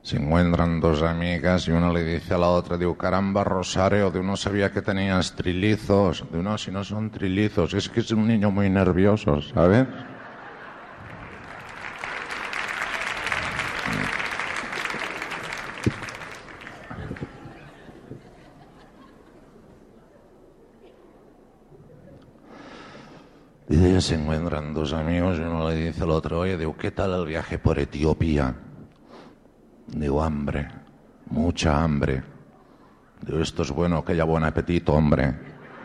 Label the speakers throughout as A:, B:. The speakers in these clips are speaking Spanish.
A: Se encuentran dos amigas y una le dice a la otra, digo, caramba, Rosario, de uno sabía que tenías trillizos, de uno si no son trillizos, es que es un niño muy nervioso, ¿sabes? Dice que se encuentran dos amigos y uno le dice al otro, oye, digo, ¿qué tal el viaje por Etiopía? Digo, hambre, mucha hambre. Digo, esto es bueno, que haya buen apetito, hombre.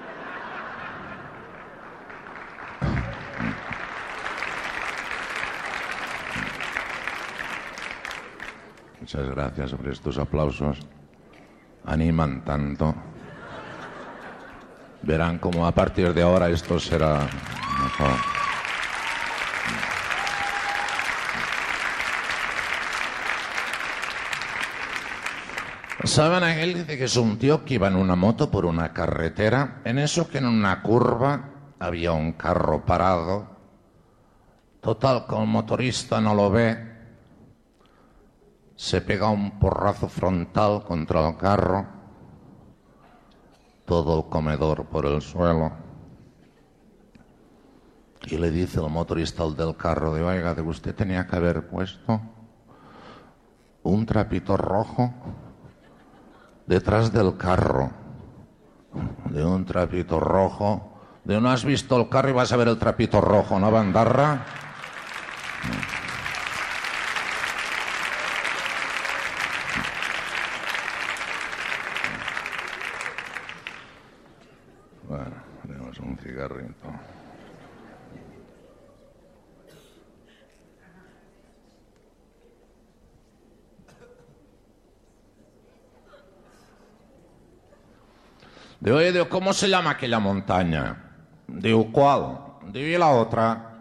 A: Muchas gracias por estos aplausos. Animan tanto. Verán cómo a partir de ahora esto será mejor. ¿Saben? Aquel dice que es un tío que iba en una moto por una carretera. En eso que en una curva había un carro parado. Total, que el motorista no lo ve. Se pega un porrazo frontal contra el carro. Todo el comedor por el suelo. Y le dice el motorista al del carro, de oiga, de usted tenía que haber puesto un trapito rojo detrás del carro. De un trapito rojo. De no has visto el carro y vas a ver el trapito rojo, ¿no, bandarra? Bueno, tenemos un cigarrito. Digo, oye, ¿cómo se llama aquella montaña? Digo, ¿cuál? Digo, ¿y la otra?